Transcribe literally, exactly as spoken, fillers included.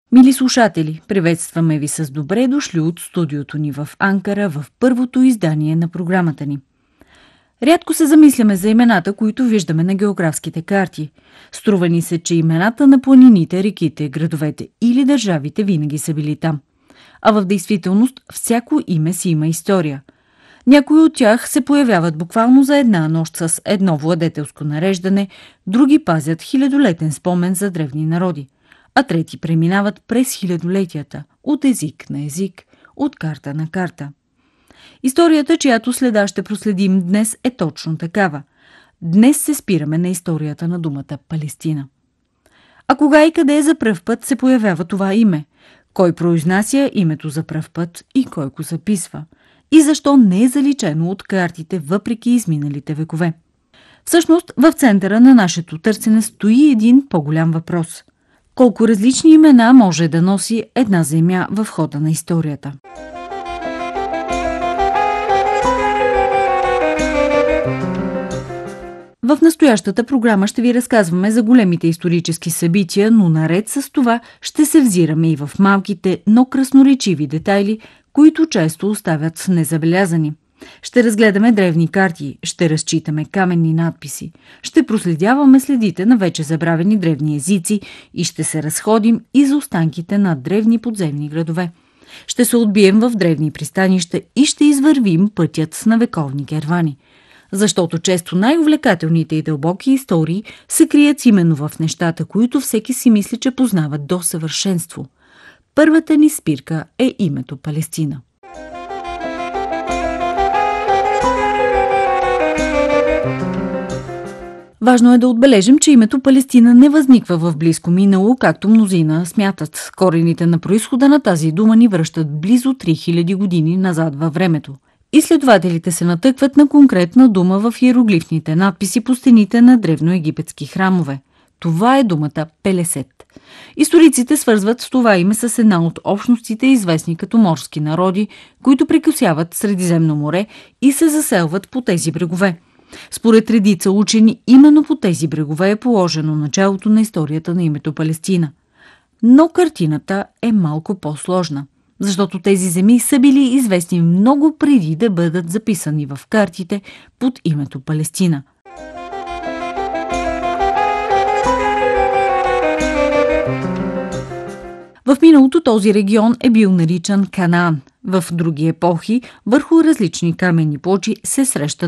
Мили слушатели, приветстваме ви с добре дошли от студиото ни в Анкара в първото издание на програмата ни. Рядко се замисляме за имената, които виждаме на географските карти. Струва ни се, че имената на планините, реките, градовете или държавите винаги са били там. А в действителност всяко име си има история. Някои от тях се появяват буквално за една нощ с едно владетелско нареждане, други пазят хилядолетен спомен за древни народи, а трети преминават през хилядолетията, от език на език, от карта на карта. Историята, чиято следа ще проследим днес, е точно такава. Днес се спираме на историята на думата Палестина. А кога и къде за пръв път се появява това име? Кой произнася името за пръв път и кой го записва? И защо не е заличено от картите въпреки изминалите векове? Всъщност, в центъра на нашето търсене стои един по-голям въпрос. Колко различни имена може да носи една земя в хода на историята? В настоящата програма ще ви разказваме за големите исторически събития, но наред с това ще се взираме и в малките, но красноречиви детайли, които често оставят незабелязани. Ще разгледаме древни карти, ще разчитаме каменни надписи, ще проследяваме следите на вече забравени древни езици и ще се разходим из останките на древни подземни градове. Ще се отбием в древни пристанища и ще извървим пътят на вековни кервани. Защото често най-увлекателните и дълбоки истории се крият именно в нещата, които всеки си мисли, че познава до съвършенство. Първата ни спирка е името Палестина. Важно е да отбележим, че името Палестина не възниква в близко минало, както мнозина смятат. Корените на произхода на тази дума ни връщат близо три хиляди години назад във времето. Изследователите се натъкват на конкретна дума в иероглифните надписи по стените на древноегипетски храмове. Това е думата Пелесет. Историците свързват с това име с една от общностите, известни като морски народи, които прекосяват Средиземно море и се заселват по тези брегове. Според редица учени, именно по тези брегове е положено началото на историята на името Палестина. Но картината е малко по-сложна, защото тези земи са били известни много преди да бъдат записани в картите под името Палестина. В миналото този регион е бил наричан Канаан. В други епохи върху различни каменни плочи се срещат